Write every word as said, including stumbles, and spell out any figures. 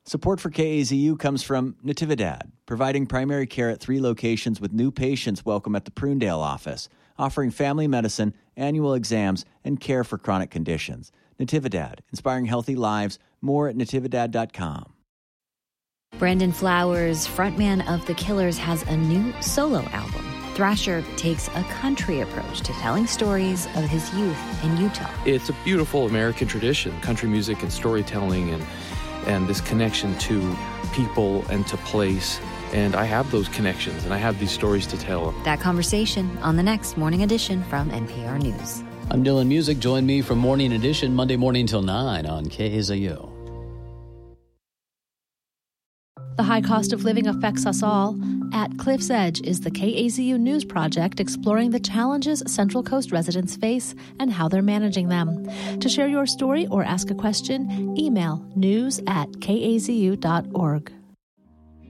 Support for K A Z U comes from Natividad, providing primary care at three locations with new patients welcome at the Prunedale office, offering family medicine, annual exams, and care for chronic conditions. Natividad, inspiring healthy lives. More at natividad dot com. Brandon Flowers, frontman of The Killers, has a new solo album. Thrasher takes a country approach to telling stories of his youth in Utah. It's a beautiful American tradition, country music and storytelling and and this connection to people and to place. And I have those connections, and I have these stories to tell. That conversation on the next Morning Edition from N P R News. I'm Dylan Music. Join me for Morning Edition Monday morning till nine on K A Z U. The high cost of living affects us all. At Cliff's Edge is the K A Z U News Project exploring the challenges Central Coast residents face and how they're managing them. To share your story or ask a question, email news at k a z u dot org.